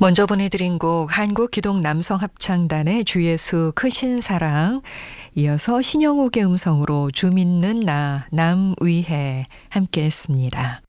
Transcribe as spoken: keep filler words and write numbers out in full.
먼저 보내드린 곡 한국기독남성합창단의 주예수 크신 사랑, 이어서 신영옥의 음성으로 주 믿는 나 남 위해 함께 했습니다.